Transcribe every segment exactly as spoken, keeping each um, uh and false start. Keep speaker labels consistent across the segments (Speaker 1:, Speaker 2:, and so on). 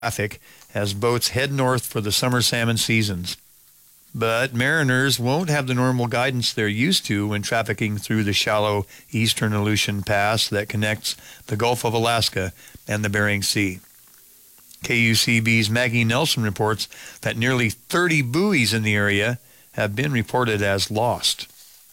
Speaker 1: traffic as boats head north for the summer salmon seasons. But mariners won't have the normal guidance they're used to when trafficking through the shallow eastern Aleutian Pass that connects the Gulf of Alaska and the Bering Sea. K U C B's Maggie Nelson reports that nearly thirty buoys in the area have been reported as lost.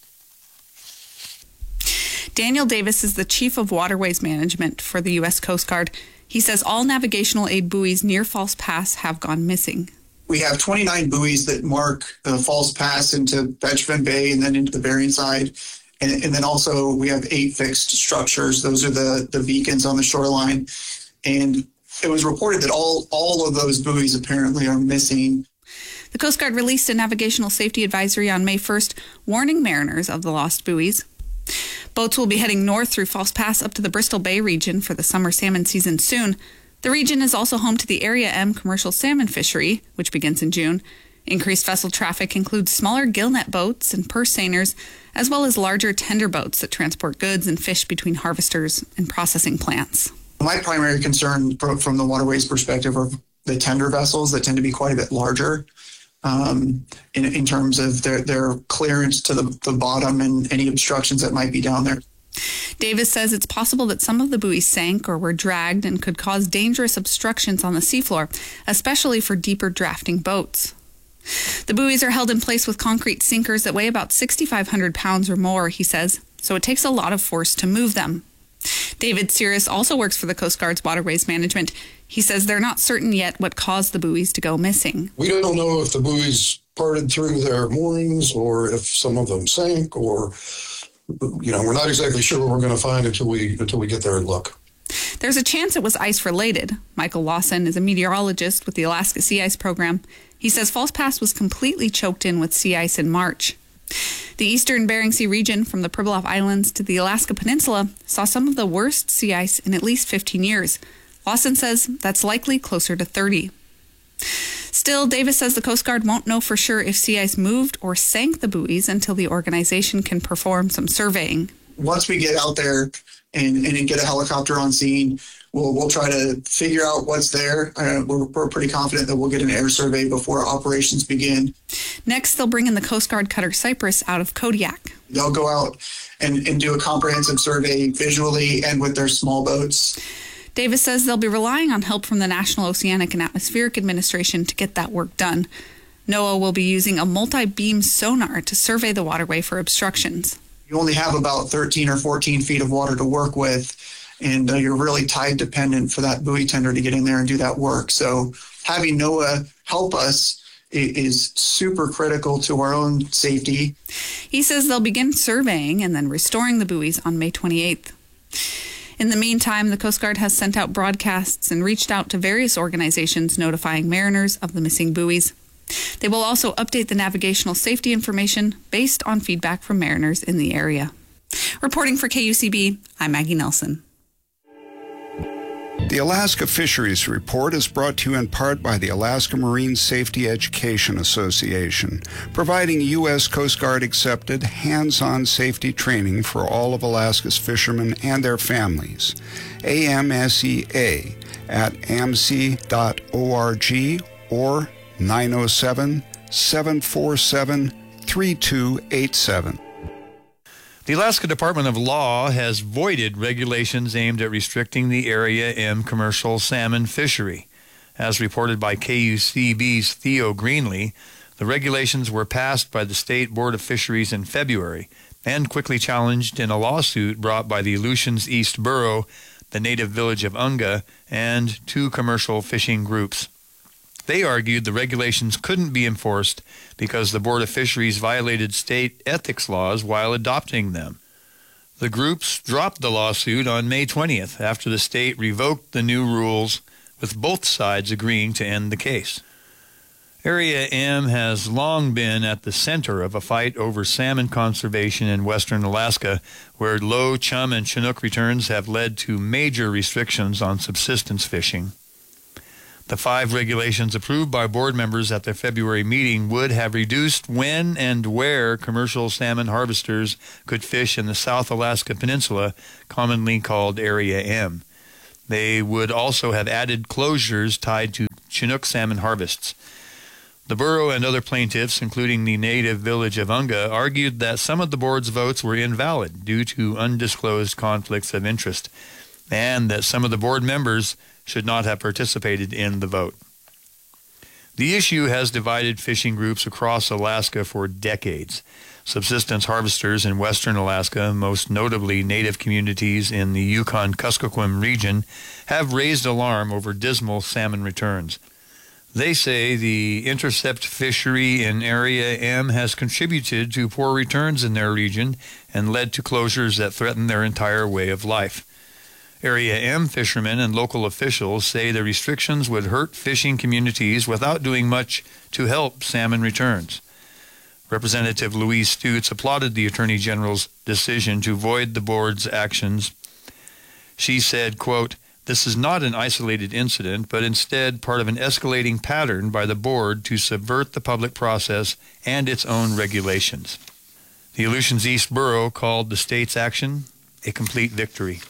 Speaker 2: Daniel Davis is the Chief of Waterways Management for the U S Coast Guard. He says all navigational aid buoys near False Pass have gone missing.
Speaker 3: We have twenty-nine buoys that mark the False Pass into Betchevin Bay and then into the Bering side. And, and then also we have eight fixed structures. Those are the, the beacons on the shoreline. And it was reported that all, all of those buoys apparently are missing.
Speaker 2: The Coast Guard released a navigational safety advisory on May first, warning mariners of the lost buoys. Boats will be heading north through False Pass up to the Bristol Bay region for the summer salmon season soon. The region is also home to the Area M commercial salmon fishery, which begins in June. Increased vessel traffic includes smaller gillnet boats and purse seiners, as well as larger tender boats that transport goods and fish between harvesters and processing plants.
Speaker 3: My primary concern from the waterways perspective are the tender vessels that tend to be quite a bit larger um, in, in terms of their, their clearance to the, the bottom and any obstructions that might be down there.
Speaker 2: Davis says it's possible that some of the buoys sank or were dragged and could cause dangerous obstructions on the seafloor, especially for deeper drafting boats. The buoys are held in place with concrete sinkers that weigh about six thousand five hundred pounds or more, he says, so it takes a lot of force to move them. David Cirrus also works for the Coast Guard's Waterways Management. He says they're not certain yet what caused the buoys to go missing.
Speaker 4: We don't know if the buoys parted through their moorings or if some of them sank, or, you know, we're not exactly sure what we're going to find until we until we get there and look.
Speaker 2: There's a chance it was ice-related. Michael Lawson is a meteorologist with the Alaska Sea Ice Program. He says False Pass was completely choked in with sea ice in March. The eastern Bering Sea region, from the Pribilof Islands to the Alaska Peninsula, saw some of the worst sea ice in at least fifteen years. Lawson says that's likely closer to thirty. Still, Davis says the Coast Guard won't know for sure if sea ice moved or sank the buoys until the organization can perform some surveying.
Speaker 3: Once we get out there and, and get a helicopter on scene, we'll we'll try to figure out what's there. Uh, we're, we're pretty confident that we'll get an air survey before operations begin.
Speaker 2: Next, they'll bring in the Coast Guard cutter Cypress out of Kodiak.
Speaker 3: They'll go out and, and do a comprehensive survey visually and with their small boats.
Speaker 2: Davis says they'll be relying on help from the National Oceanic and Atmospheric Administration to get that work done. NOAA will be using a multi-beam sonar to survey the waterway for obstructions.
Speaker 3: You only have about thirteen or fourteen feet of water to work with, and uh, you're really tide dependent for that buoy tender to get in there and do that work. So having NOAA help us is super critical to our own safety.
Speaker 2: He says they'll begin surveying and then restoring the buoys on May twenty-eighth. In the meantime, the Coast Guard has sent out broadcasts and reached out to various organizations notifying mariners of the missing buoys. They will also update the navigational safety information based on feedback from mariners in the area. Reporting for K U C B, I'm Maggie Nelson.
Speaker 5: The Alaska Fisheries Report is brought to you in part by the Alaska Marine Safety Education Association, providing U S Coast Guard accepted hands-on safety training for all of Alaska's fishermen and their families. A M S E A at A M S E dot org or nine oh seven, seven four seven, three two eight seven.
Speaker 1: The Alaska Department of Law has voided regulations aimed at restricting the Area M commercial salmon fishery. As reported by K U C B's Theo Greenlee, the regulations were passed by the State Board of Fisheries in February and quickly challenged in a lawsuit brought by the Aleutians East Borough, the native village of Unga, and two commercial fishing groups. They argued the regulations couldn't be enforced because the Board of Fisheries violated state ethics laws while adopting them. The groups dropped the lawsuit on May twentieth after the state revoked the new rules, with both sides agreeing to end the case. Area M has long been at the center of a fight over salmon conservation in western Alaska, where low chum and Chinook returns have led to major restrictions on subsistence fishing. The five regulations approved by board members at their February meeting would have reduced when and where commercial salmon harvesters could fish in the South Alaska Peninsula, commonly called Area M. They would also have added closures tied to Chinook salmon harvests. The borough and other plaintiffs, including the native village of Unga, argued that some of the board's votes were invalid due to undisclosed conflicts of interest, and that some of the board members should not have participated in the vote. The issue has divided fishing groups across Alaska for decades. Subsistence harvesters in western Alaska, most notably native communities in the Yukon-Kuskokwim region, have raised alarm over dismal salmon returns. They say the intercept fishery in Area M has contributed to poor returns in their region and led to closures that threaten their entire way of life. Area M fishermen and local officials say the restrictions would hurt fishing communities without doing much to help salmon returns. Representative Louise Stutes applauded the Attorney General's decision to void the board's actions. She said, quote, "This is not an isolated incident, but instead part of an escalating pattern by the board to subvert the public process and its own regulations." The Aleutians East Borough called the state's action a complete victory.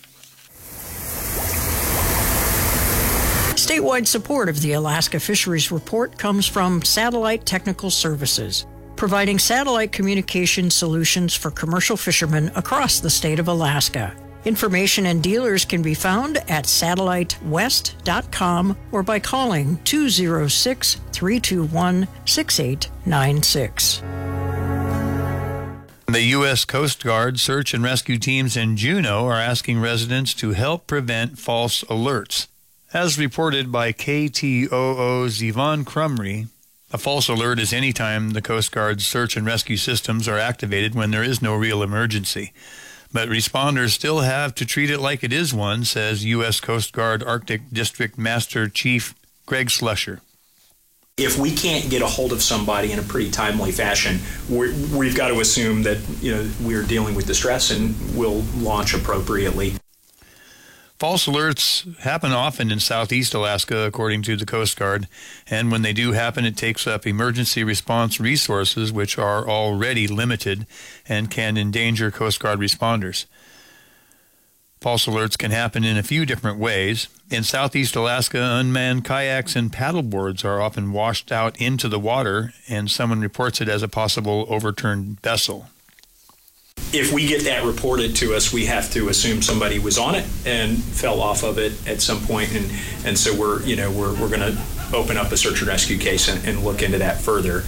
Speaker 6: Statewide support of the Alaska Fisheries Report comes from Satellite Technical Services, providing satellite communication solutions for commercial fishermen across the state of Alaska. Information and dealers can be found at satellite west dot com or by calling two oh six, three two one, six eight nine six.
Speaker 1: The U S Coast Guard search and rescue teams in Juneau are asking residents to help prevent false alerts. As reported by K T O O's Yvonne Crumry, a false alert is any time the Coast Guard's search and rescue systems are activated when there is no real emergency. But responders still have to treat it like it is one, says U S Coast Guard Arctic District Master Chief Greg Slusher.
Speaker 7: If we can't get a hold of somebody in a pretty timely fashion, we're, we've got to assume that, you know, we're dealing with distress and we'll launch appropriately.
Speaker 1: False alerts happen often in southeast Alaska, according to the Coast Guard, and when they do happen, it takes up emergency response resources, which are already limited and can endanger Coast Guard responders. False alerts can happen in a few different ways. In southeast Alaska, unmanned kayaks and paddleboards are often washed out into the water, and someone reports it as a possible overturned vessel.
Speaker 7: If we get that reported to us, we have to assume somebody was on it and fell off of it at some point, and, and so we're, you know, we're, we're going to open up a search and rescue case and, and look into that further.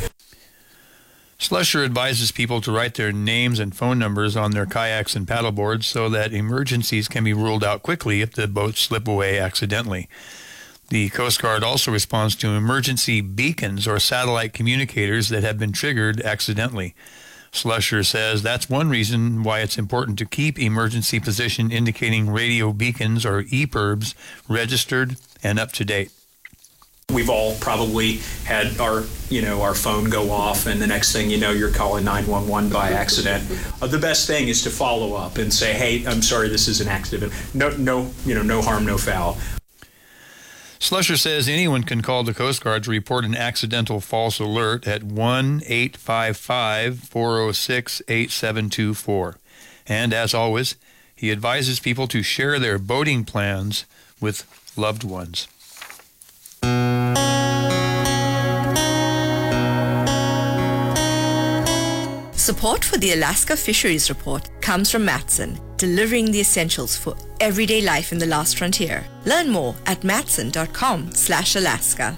Speaker 1: Slusher advises people to write their names and phone numbers on their kayaks and paddleboards so that emergencies can be ruled out quickly if the boats slip away accidentally. The Coast Guard also responds to emergency beacons or satellite communicators that have been triggered accidentally. Slusher says that's one reason why it's important to keep emergency position indicating radio beacons or E P I R Bs registered and up to date.
Speaker 7: We've all probably had our, you know, our phone go off, and the next thing you know, you're calling nine one one by accident. Uh, the best thing is to follow up and say, "Hey, I'm sorry, this is an accident. No, no, you know, no harm, no foul."
Speaker 1: Slusher says anyone can call the Coast Guard to report an accidental false alert at one eight five five, four oh six, eight seven two four. And as always, he advises people to share their boating plans with loved ones.
Speaker 8: Support for the Alaska Fisheries Report comes from Matson, delivering the essentials for everyday life in the last frontier. Learn more at matson dot com slash Alaska.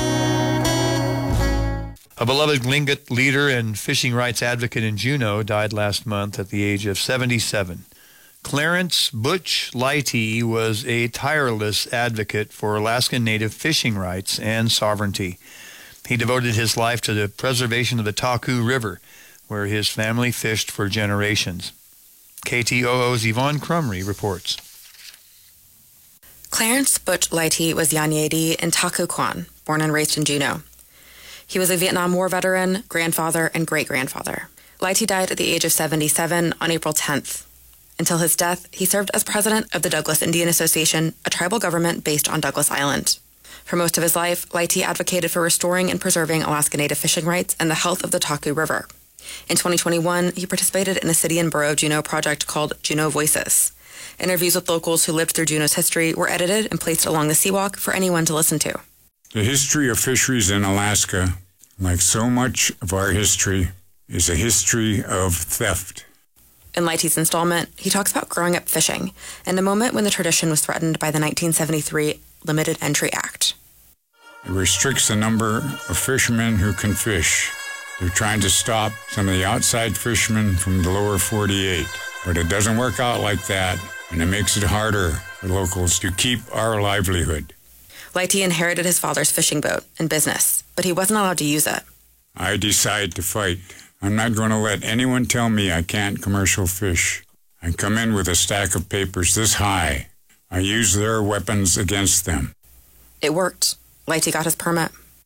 Speaker 1: A beloved Tlingit leader and fishing rights advocate in Juneau died last month at the age of seventy-seven. Clarence Butch Lighty was a tireless advocate for Alaskan Native fishing rights and sovereignty. He devoted his life to the preservation of the Taku River, where his family fished for generations. K T O O's Yvonne Crumry reports.
Speaker 9: Clarence Butch Lighty was Yanyedi in Taku Kwan, born and raised in Juneau. He was a Vietnam War veteran, grandfather, and great-grandfather. Lighty died at the age of seventy-seven on April tenth. Until his death, he served as president of the Douglas Indian Association, a tribal government based on Douglas Island. For most of his life, Lighty advocated for restoring and preserving Alaska Native fishing rights and the health of the Taku River. In twenty twenty-one, he participated in a city and borough Juneau project called Juneau Voices. Interviews with locals who lived through Juneau's history were edited and placed along the seawalk for anyone to listen to.
Speaker 10: The history of fisheries in Alaska, like so much of our history, is a history of theft.
Speaker 9: In Lighty's installment, he talks about growing up fishing and a moment when the tradition was threatened by the nineteen seventy-three Limited Entry Act.
Speaker 10: It restricts the number of fishermen who can fish. They're trying to stop some of the outside fishermen from the lower forty-eight. But it doesn't work out like that, and it makes it harder for locals to keep our livelihood.
Speaker 9: Lighty inherited his father's fishing boat and business, but he wasn't allowed to use it.
Speaker 10: I decide to fight. I'm not going to let anyone tell me I can't commercial fish. I come in with a stack of papers this high. I use their weapons against them.
Speaker 9: It worked. Lighty got his permit.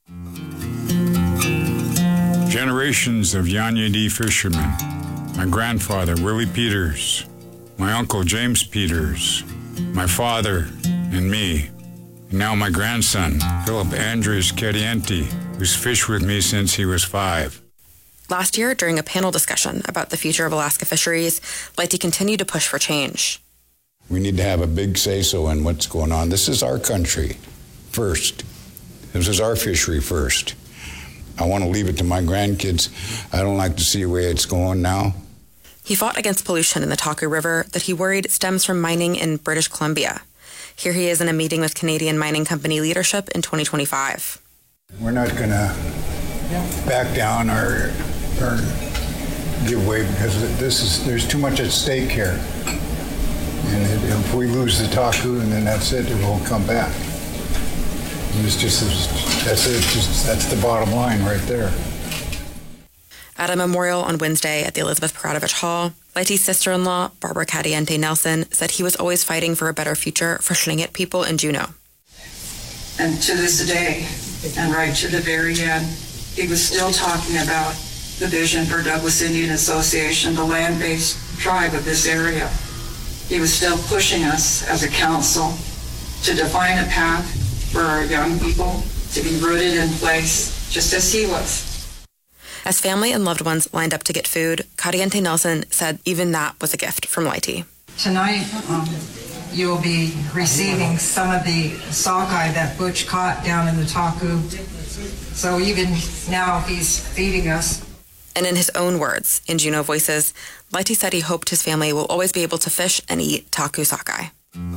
Speaker 10: Generations of Yanyadi fishermen. My grandfather, Willie Peters. My uncle, James Peters. My father and me. And now my grandson, Philip Andres Carienti, who's fished with me since he was five.
Speaker 9: Last year, during a panel discussion about the future of Alaska fisheries, Lighty continued to push for change.
Speaker 5: We need to have a big say-so in what's going on. This is our country first. This is our fishery first. I want to leave it to my grandkids. I don't like to see the way it's going now.
Speaker 9: He fought against pollution in the Taku River that he worried stems from mining in British Columbia. Here he is in a meeting with Canadian mining company leadership in twenty twenty-five.
Speaker 5: We're not going to back down or, or give way because this is there's too much at stake here. And if we lose the Taku, and then that's it, it won't come back. And it's just that's it. Just that's the bottom line right there.
Speaker 9: At a memorial on Wednesday at the Elizabeth Peradovich Hall, Lighty's sister-in-law, Barbara Cadiente Nelson, said he was always fighting for a better future for Tlingit people in Juneau.
Speaker 11: And to this day, and right to the very end, he was still talking about the vision for Douglas Indian Association, the land-based tribe of this area. He was still pushing us as a council to define a path for our young people to be rooted in place, just as he was.
Speaker 9: As family and loved ones lined up to get food, Cadiente Nelson said even that was a gift from Lighty.
Speaker 11: Tonight, um, you will be receiving some of the sockeye that Butch caught down in the Taku. So even now, he's feeding us.
Speaker 9: And in his own words, in Juneau Voices, Lighty said he hoped his family will always be able to fish and eat Taku sockeye.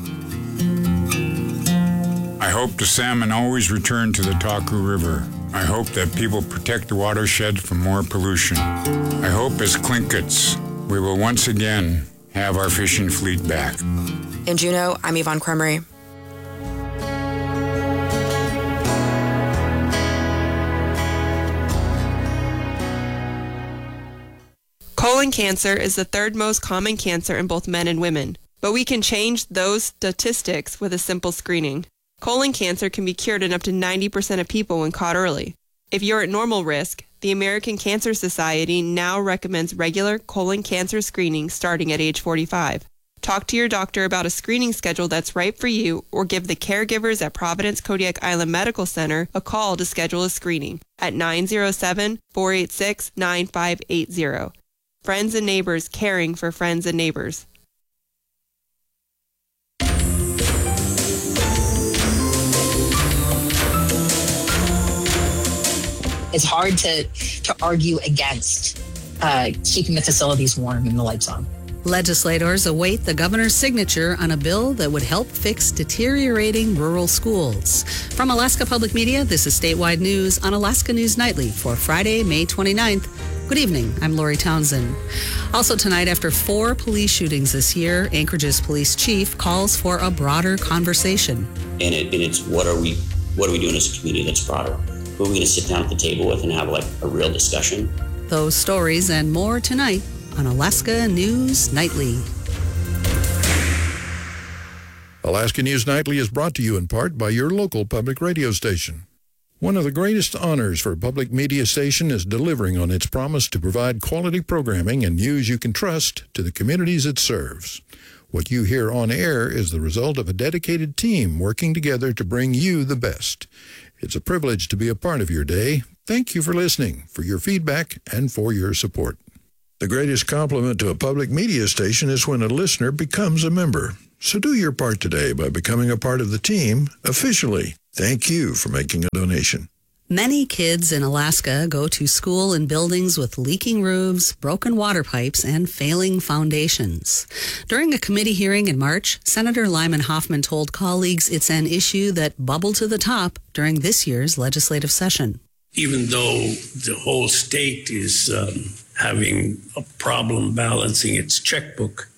Speaker 10: I hope the salmon always return to the Taku River. I hope that people protect the watershed from more pollution. I hope as Tlinkits, we will once again have our fishing fleet back.
Speaker 9: In Juneau, I'm Yvonne Cremery.
Speaker 12: Colon cancer is the third most common cancer in both men and women, but we can change those statistics with a simple screening. Colon cancer can be cured in up to ninety percent of people when caught early. If you're at normal risk, the American Cancer Society now recommends regular colon cancer screening starting at age forty-five. Talk to your doctor about a screening schedule that's right for you, or give the caregivers at Providence Kodiak Island Medical Center a call to schedule a screening at nine oh seven, four eight six, nine five eight zero. Friends and neighbors caring for friends and neighbors.
Speaker 13: It's hard to, to argue against uh, keeping the facilities warm and the lights on.
Speaker 14: Legislators await the governor's signature on a bill that would help fix deteriorating rural schools. From Alaska Public Media, this is Statewide News on Alaska News Nightly for Friday, May twenty-ninth. Good evening, I'm Lori Townsend. Also tonight, after four police shootings this year, Anchorage's police chief calls for a broader conversation.
Speaker 15: And, it, and it's what are we what are we doing as a community that's broader? Who are we going to sit down at the table with and have like a real discussion?
Speaker 14: Those stories and more tonight on Alaska News Nightly.
Speaker 16: Alaska News Nightly is brought to you in part by your local public radio station. One of the greatest honors for a public media station is delivering on its promise to provide quality programming and news you can trust to the communities it serves. What you hear on air is the result of a dedicated team working together to bring you the best. It's a privilege to be a part of your day. Thank you for listening, for your feedback, and for your support. The greatest compliment to a public media station is when a listener becomes a member. So do your part today by becoming a part of the team officially. Thank you for making a donation.
Speaker 14: Many kids in Alaska go to school in buildings with leaking roofs, broken water pipes, and failing foundations. During a committee hearing in March, Senator Lyman Hoffman told colleagues it's an issue that bubbled to the top during this year's legislative session.
Speaker 17: Even though the whole state is um, having a problem balancing its checkbook,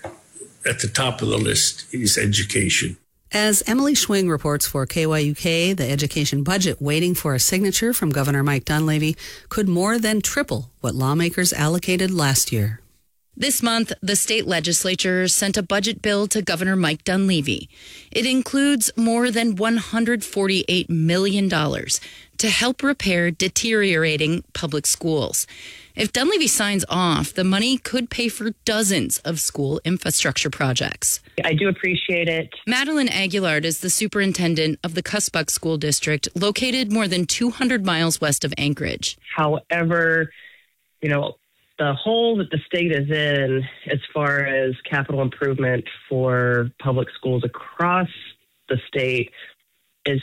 Speaker 17: at the top of the list is education.
Speaker 14: As Emily Schwing reports for K Y U K, the education budget waiting for a signature from Governor Mike Dunleavy could more than triple what lawmakers allocated last year.
Speaker 18: This month, the state legislature sent a budget bill to Governor Mike Dunleavy. It includes more than one hundred forty-eight million dollars to help repair deteriorating public schools. If Dunleavy signs off, the money could pay for dozens of school infrastructure projects.
Speaker 19: I do appreciate it.
Speaker 18: Madeline Aguilard is the superintendent of the Cuspbuck School District, located more than two hundred miles west of Anchorage.
Speaker 19: However, you know, the hole that the state is in as far as capital improvement for public schools across the state is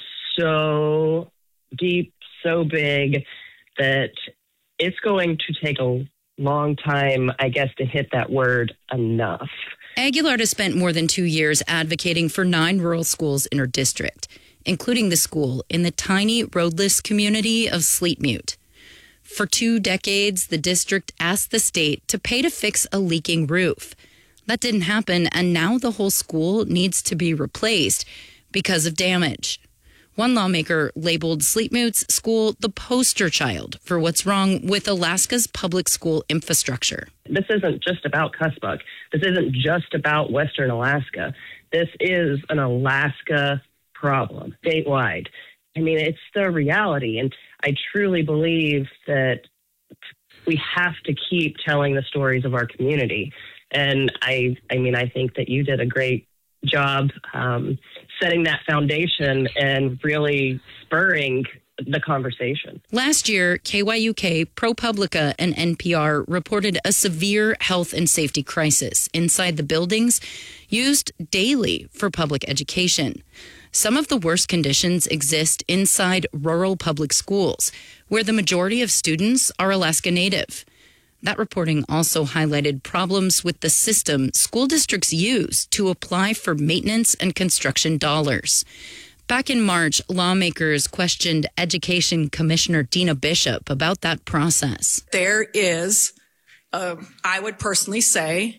Speaker 19: so deep, so big that it's going to take a long time, I guess, to hit that word enough.
Speaker 18: Aguilard has spent more than two years advocating for nine rural schools in her district, including the school in the tiny roadless community of Sleetmute. For two decades, the district asked the state to pay to fix a leaking roof. That didn't happen, and now the whole school needs to be replaced because of damage. One lawmaker labeled Sleetmute's school the poster child for what's wrong with Alaska's public school infrastructure.
Speaker 19: This isn't just about Cuspbuck. This isn't just about Western Alaska. This is an Alaska problem, statewide. I mean, it's the reality, and I truly believe that we have to keep telling the stories of our community. And I, I mean, I think that you did a great job um, setting that foundation and really spurring the conversation.
Speaker 18: Last year, K Y U K, ProPublica, and N P R reported a severe health and safety crisis inside the buildings used daily for public education. Some of the worst conditions exist inside rural public schools, where the majority of students are Alaska Native. That reporting also highlighted problems with the system school districts use to apply for maintenance and construction dollars. Back in March, lawmakers questioned Education Commissioner Dina Bishop about that process.
Speaker 20: There is, uh, I would personally say,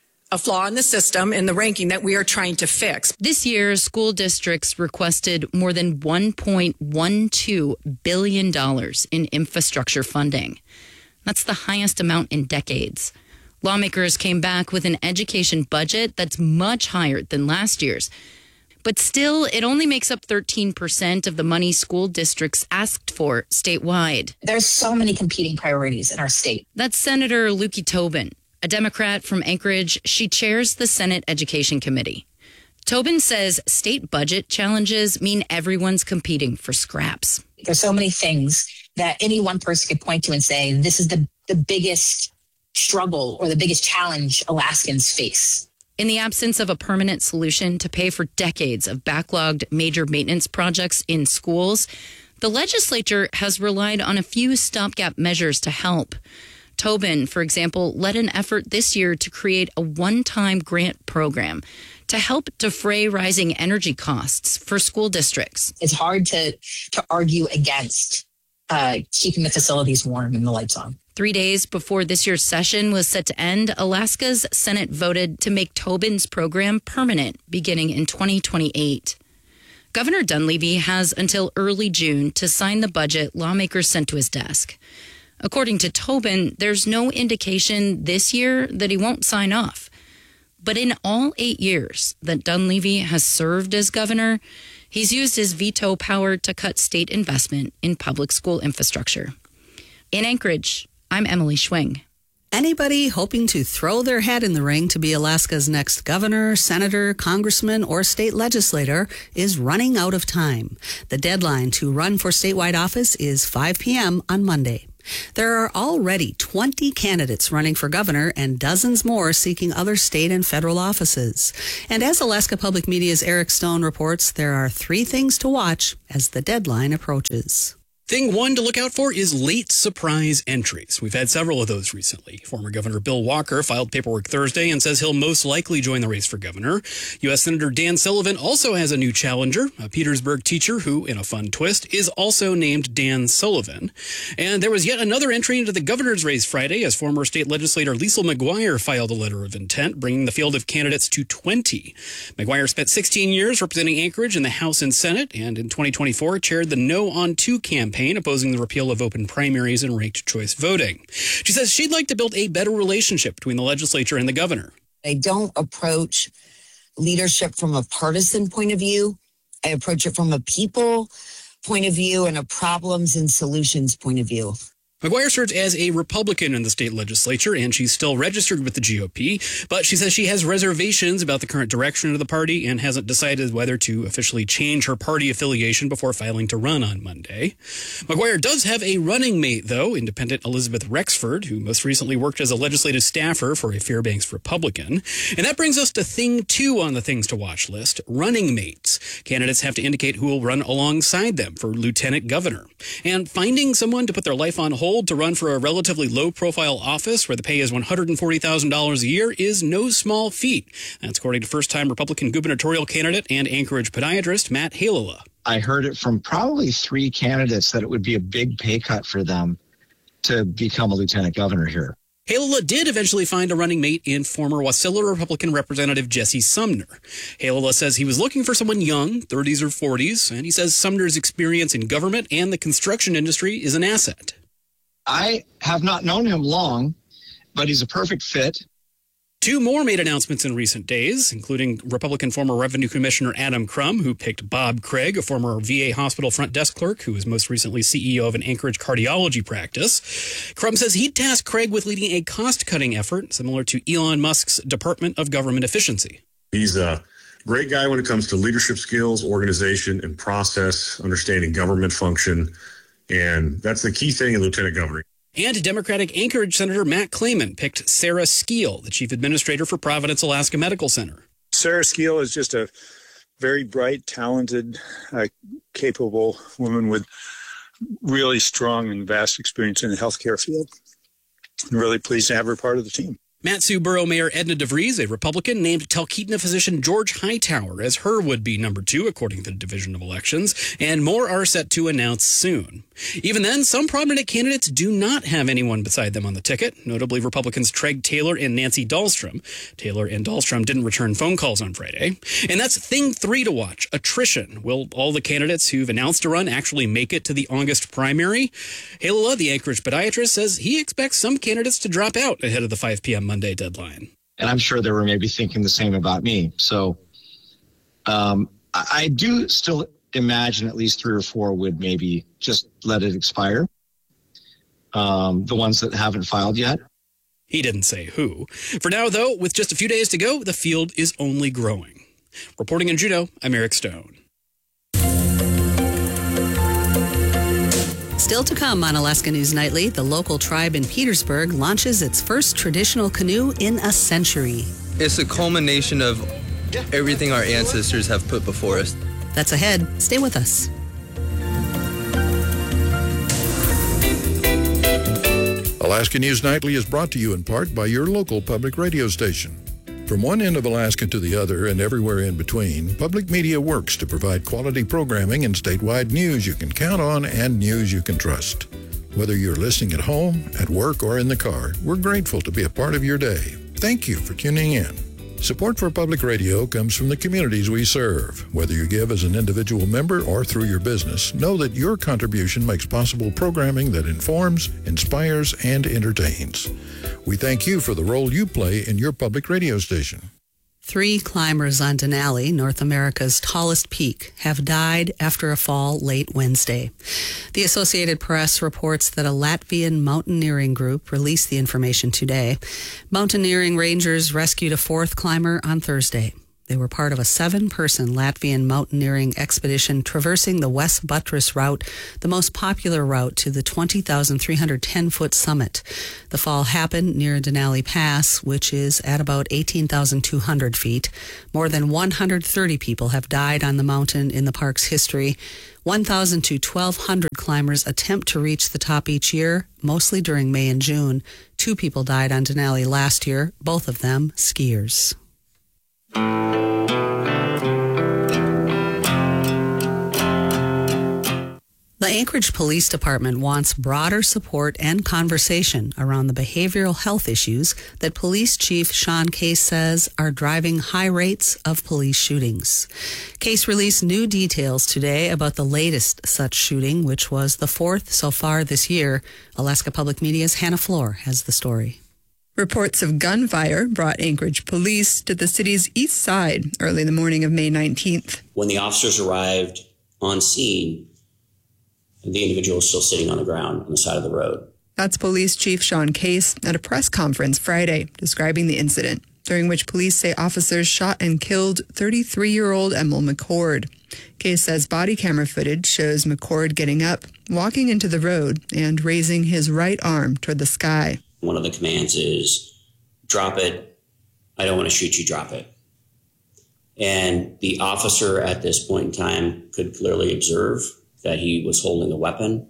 Speaker 20: a flaw in the system in the ranking that we are trying to fix.
Speaker 18: This year, school districts requested more than one point one two billion dollars in infrastructure funding. That's the highest amount in decades. Lawmakers came back with an education budget that's much higher than last year's. But still, it only makes up thirteen percent of the money school districts asked for statewide.
Speaker 13: There's so many competing priorities in our state.
Speaker 18: That's Senator Lukey Tobin, a Democrat from Anchorage. She chairs the Senate Education Committee. Tobin says state budget challenges mean everyone's competing for scraps.
Speaker 13: There's so many things that any one person could point to and say, this is the, the biggest struggle or the biggest challenge Alaskans face.
Speaker 18: In the absence of a permanent solution to pay for decades of backlogged major maintenance projects in schools, the legislature has relied on a few stopgap measures to help. Tobin, for example, led an effort this year to create a one-time grant program to help defray rising energy costs for school districts.
Speaker 13: It's hard to, to argue against uh, keeping the facilities warm and the lights on.
Speaker 18: Three days before this year's session was set to end, Alaska's Senate voted to make Tobin's program permanent beginning in twenty twenty-eight. Governor Dunleavy has until early June to sign the budget lawmakers sent to his desk. According to Tobin, there's no indication this year that he won't sign off. But in all eight years that Dunleavy has served as governor, he's used his veto power to cut state investment in public school infrastructure. In Anchorage, I'm Emily Schwing.
Speaker 14: Anybody hoping to throw their hat in the ring to be Alaska's next governor, senator, congressman, or state legislator is running out of time. The deadline to run for statewide office is five p.m. on Monday. There are already twenty candidates running for governor and dozens more seeking other state and federal offices. And as Alaska Public Media's Eric Stone reports, there are three things to watch as the deadline approaches.
Speaker 21: Thing one to look out for is late surprise entries. We've had several of those recently. Former Governor Bill Walker filed paperwork Thursday and says he'll most likely join the race for governor. U S Senator Dan Sullivan also has a new challenger, a Petersburg teacher who, in a fun twist, is also named Dan Sullivan. And there was yet another entry into the governor's race Friday as former state legislator Liesl McGuire filed a letter of intent, bringing the field of candidates to twenty. McGuire spent sixteen years representing Anchorage in the House and Senate, and in twenty twenty-four chaired the No on Two campaign, opposing the repeal of open primaries and ranked choice voting. She says she'd like to build a better relationship between the legislature and the governor.
Speaker 22: I don't approach leadership from a partisan point of view. I approach it from a people point of view and a problems and solutions point of view.
Speaker 21: McGuire serves as a Republican in the state legislature, and she's still registered with the G O P, but she says she has reservations about the current direction of the party and hasn't decided whether to officially change her party affiliation before filing to run on Monday. McGuire does have a running mate, though, independent Elizabeth Rexford, who most recently worked as a legislative staffer for a Fairbanks Republican. And that brings us to thing two on the things to watch list, running mates. Candidates have to indicate who will run alongside them for lieutenant governor. And finding someone to put their life on hold to run for a relatively low-profile office where the pay is one hundred forty thousand dollars a year is no small feat. That's according to first-time Republican gubernatorial candidate and Anchorage podiatrist Matt Halala.
Speaker 23: I heard it from probably three candidates that it would be a big pay cut for them to become a lieutenant governor here.
Speaker 21: Halala did eventually find a running mate in former Wasilla Republican Representative Jesse Sumner. Halala says he was looking for someone young, thirties or forties, and he says Sumner's experience in government and the construction industry is an asset.
Speaker 23: I have not known him long, but he's a perfect fit.
Speaker 21: Two more made announcements in recent days, including Republican former Revenue Commissioner Adam Crum, who picked Bob Craig, a former V A hospital front desk clerk who was most recently C E O of an Anchorage cardiology practice. Crum says he'd task Craig with leading a cost-cutting effort similar to Elon Musk's Department of Government Efficiency.
Speaker 24: He's a great guy when it comes to leadership skills, organization, and process, understanding government function. And that's the key thing in lieutenant governor.
Speaker 21: And Democratic Anchorage Senator Matt Clayman picked Sarah Skeel, the chief administrator for Providence Alaska Medical Center.
Speaker 25: Sarah Skeel is just a very bright, talented, uh, capable woman with really strong and vast experience in the healthcare field. I'm really pleased to have her part of the team.
Speaker 21: Mat-Su Borough Mayor Edna DeVries, a Republican, named Talkeetna physician George Hightower as her would-be number two, according to the Division of Elections, and more are set to announce soon. Even then, some prominent candidates do not have anyone beside them on the ticket, notably Republicans Treg Taylor and Nancy Dahlstrom. Taylor and Dahlstrom didn't return phone calls on Friday. And that's thing three to watch, attrition. Will all the candidates who've announced a run actually make it to the August primary? Halala, the Anchorage podiatrist, says he expects some candidates to drop out ahead of the five p.m. Monday deadline.
Speaker 23: And I'm sure they were maybe thinking the same about me. So um, I, I do still imagine at least three or four would maybe just let it expire. Um, the ones that haven't filed yet.
Speaker 21: He didn't say who. For now, though, with just a few days to go, the field is only growing. Reporting in Juneau, I'm Eric Stone.
Speaker 14: Still to come on Alaska News Nightly, the local tribe in Petersburg launches its first traditional canoe in a century.
Speaker 26: It's a culmination of everything our ancestors have put before us.
Speaker 14: That's ahead. Stay with us.
Speaker 16: Alaska News Nightly is brought to you in part by your local public radio station. From one end of Alaska to the other and everywhere in between, public media works to provide quality programming and statewide news you can count on and news you can trust. Whether you're listening at home, at work, or in the car, we're grateful to be a part of your day. Thank you for tuning in. Support for public radio comes from the communities we serve. Whether you give as an individual member or through your business, know that your contribution makes possible programming that informs, inspires, and entertains. We thank you for the role you play in your public radio station.
Speaker 14: Three climbers on Denali, North America's tallest peak, have died after a fall late Wednesday. The Associated Press reports that a Latvian mountaineering group released the information today. Mountaineering rangers rescued a fourth climber on Thursday. They were part of a seven-person Latvian mountaineering expedition traversing the West Buttress Route, the most popular route to the twenty thousand three hundred ten foot summit. The fall happened near Denali Pass, which is at about eighteen thousand two hundred feet. More than one hundred thirty people have died on the mountain in the park's history. one thousand to twelve hundred climbers attempt to reach the top each year, mostly during May and June. Two people died on Denali last year, both of them skiers. The Anchorage Police Department wants broader support and conversation around the behavioral health issues that Police Chief Sean Case says are driving high rates of police shootings. Case released new details today about the latest such shooting, which was the fourth so far this year. Alaska Public Media's Hannah Floor has the story.
Speaker 2: Reports of gunfire brought Anchorage police to the city's east side early the morning of May nineteenth.
Speaker 15: When the officers arrived on scene, the individual was still sitting on the ground on the side of the road.
Speaker 2: That's Police Chief Sean Case at a press conference Friday describing the incident, during which police say officers shot and killed thirty-three-year-old Emil McCord. Case says body camera footage shows McCord getting up, walking into the road, and raising his right arm toward the sky.
Speaker 15: One of the commands is, drop it. I don't want to shoot you, drop it. And the officer at this point in time could clearly observe that he was holding a weapon,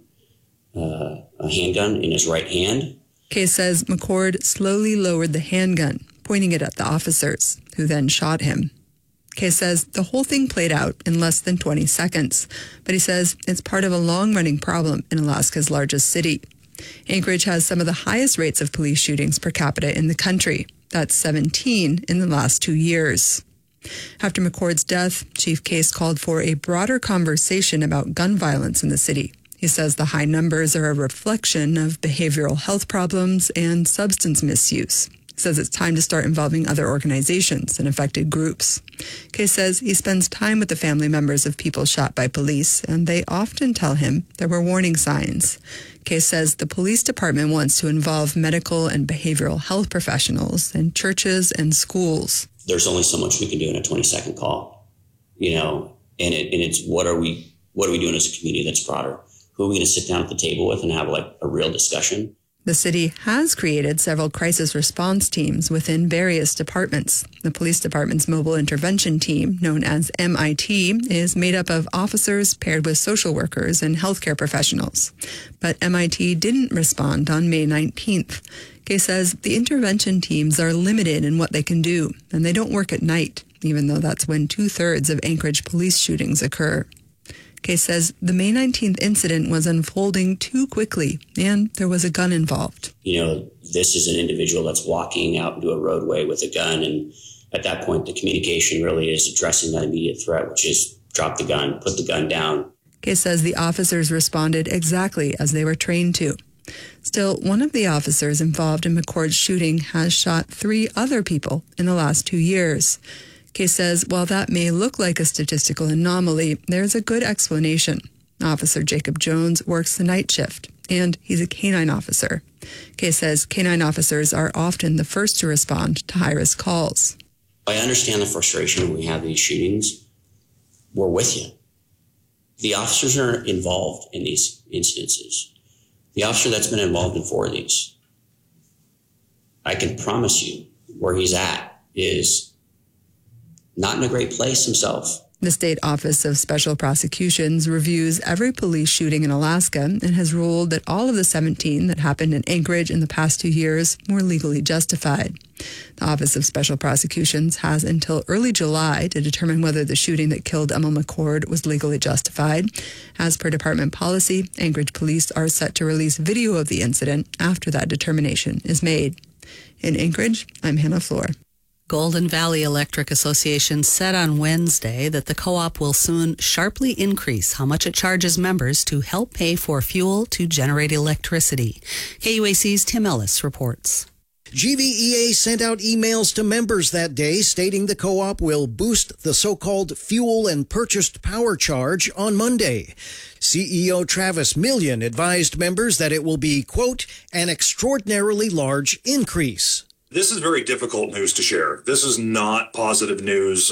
Speaker 15: uh, a handgun in his right hand.
Speaker 2: Case says McCord slowly lowered the handgun, pointing it at the officers, who then shot him. Case says the whole thing played out in less than twenty seconds, but he says it's part of a long-running problem in Alaska's largest city. Anchorage has some of the highest rates of police shootings per capita in the country. That's seventeen in the last two years. After McCord's death, Chief Case called for a broader conversation about gun violence in the city. He says the high numbers are a reflection of behavioral health problems and substance misuse. He says it's time to start involving other organizations and affected groups. Case says he spends time with the family members of people shot by police, and they often tell him there were warning signs. Case says the police department wants to involve medical and behavioral health professionals in churches and schools.
Speaker 15: There's only so much we can do in a twenty-second call, you know, and, it, and it's what are we what are we doing as a community that's broader? Who are we going to sit down at the table with and have like a real discussion?
Speaker 2: The city has created several crisis response teams within various departments. The police department's mobile intervention team, known as M I T, is made up of officers paired with social workers and healthcare professionals. But M I T didn't respond on May nineteenth. Case says the intervention teams are limited in what they can do, and they don't work at night, even though that's when two-thirds of Anchorage police shootings occur. Case says the May nineteenth incident was unfolding too quickly, and there was a gun involved.
Speaker 15: You know, this is an individual that's walking out into a roadway with a gun, and at that point, the communication really is addressing that immediate threat, which is drop the gun, put the gun down.
Speaker 2: Case says the officers responded exactly as they were trained to. Still, one of the officers involved in McCord's shooting has shot three other people in the last two years. Case says while that may look like a statistical anomaly, there's a good explanation. Officer Jacob Jones works the night shift, and he's a canine officer. Case says canine officers are often the first to respond to high-risk calls.
Speaker 15: I understand the frustration when we have these shootings. We're with you. The officers are involved in these incidences. The officer that's been involved in four of these, I can promise you where he's at is not in a great place himself.
Speaker 2: The State Office of Special Prosecutions reviews every police shooting in Alaska and has ruled that all of the seventeen that happened in Anchorage in the past two years were legally justified. The Office of Special Prosecutions has until early July to determine whether the shooting that killed Emil McCord was legally justified. As per department policy, Anchorage police are set to release video of the incident after that determination is made. In Anchorage, I'm Hannah Floor.
Speaker 14: Golden Valley Electric Association said on Wednesday that the co-op will soon sharply increase how much it charges members to help pay for fuel to generate electricity. K U A C's Tim Ellis reports.
Speaker 3: G V E A sent out emails to members that day stating the co-op will boost the so-called fuel and purchased power charge on Monday. C E O Travis Million advised members that it will be, quote, an extraordinarily large increase.
Speaker 4: This is very difficult news to share. This is not positive news.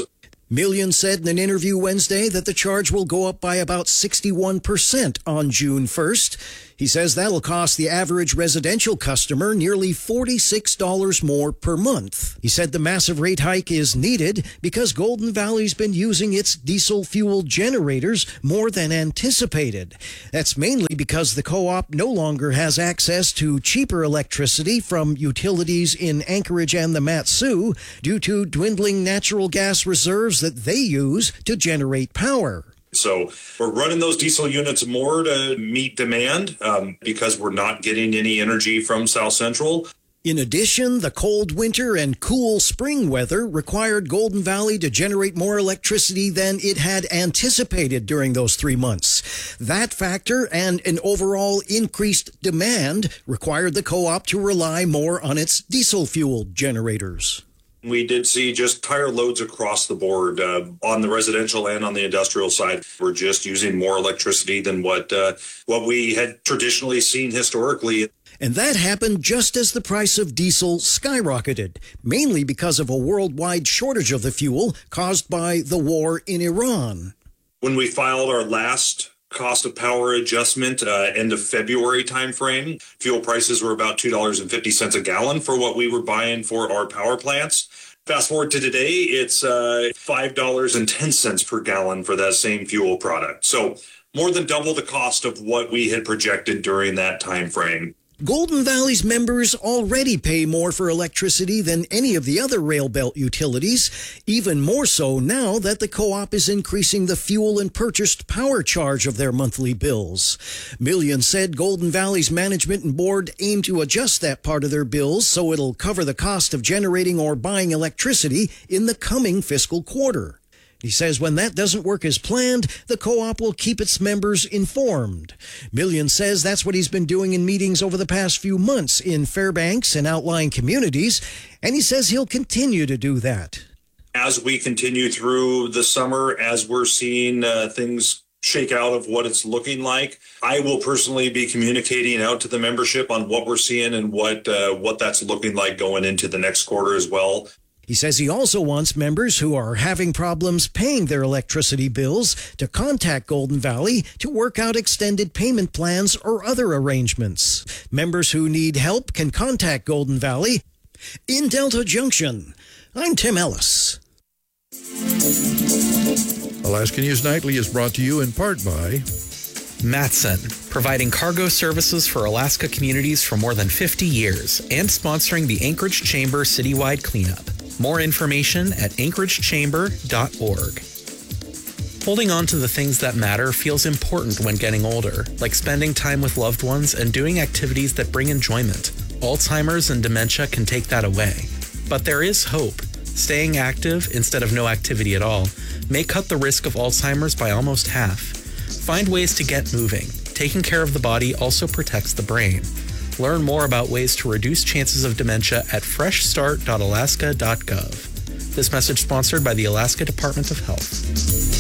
Speaker 3: Million said in an interview Wednesday that the charge will go up by about sixty-one percent on June first. He says that'll cost the average residential customer nearly forty-six dollars more per month. He said the massive rate hike is needed because Golden Valley's been using its diesel-fueled generators more than anticipated. That's mainly because the co-op no longer has access to cheaper electricity from utilities in Anchorage and the Mat-Su due to dwindling natural gas reserves that they use to generate power.
Speaker 1: So we're running those diesel units more to meet demand um, because we're not getting any energy from South Central.
Speaker 3: In addition, the cold winter and cool spring weather required Golden Valley to generate more electricity than it had anticipated during those three months. That factor and an overall increased demand required the co-op to rely more on its diesel-fueled generators.
Speaker 1: We did see just higher loads across the board uh, on the residential and on the industrial side. We're just using more electricity than what uh, what we had traditionally seen historically.
Speaker 3: And that happened just as the price of diesel skyrocketed, mainly because of a worldwide shortage of the fuel caused by the war in Iran.
Speaker 1: When we filed our last cost of power adjustment, uh, end of February timeframe, fuel prices were about two dollars and fifty cents a gallon for what we were buying for our power plants. Fast forward to today, it's uh, five dollars and ten cents per gallon for that same fuel product. So more than double the cost of what we had projected during that time frame.
Speaker 3: Golden Valley's members already pay more for electricity than any of the other rail belt utilities, even more so now that the co-op is increasing the fuel and purchased power charge of their monthly bills. Million said Golden Valley's management and board aim to adjust that part of their bills so it'll cover the cost of generating or buying electricity in the coming fiscal quarter. He says when that doesn't work as planned, the co-op will keep its members informed. Million says that's what he's been doing in meetings over the past few months in Fairbanks and outlying communities, and he says he'll continue to do that.
Speaker 1: As we continue through the summer, as we're seeing uh, things shake out of what it's looking like, I will personally be communicating out to the membership on what we're seeing and what uh, what that's looking like going into the next quarter as well.
Speaker 3: He says he also wants members who are having problems paying their electricity bills to contact Golden Valley to work out extended payment plans or other arrangements. Members who need help can contact Golden Valley. In Delta Junction, I'm Tim Ellis.
Speaker 16: Alaska News Nightly is brought to you in part by
Speaker 4: Matson, providing cargo services for Alaska communities for more than fifty years and sponsoring the Anchorage Chamber citywide cleanup. More information at anchorage chamber dot org. Holding on to the things that matter feels important when getting older, like spending time with loved ones and doing activities that bring enjoyment. Alzheimer's and dementia can take that away. But there is hope. Staying active instead of no activity at all may cut the risk of Alzheimer's by almost half. Find ways to get moving. Taking care of the body also protects the brain. Learn more about ways to reduce chances of dementia at fresh start dot alaska dot gov. This message sponsored by the Alaska Department of Health.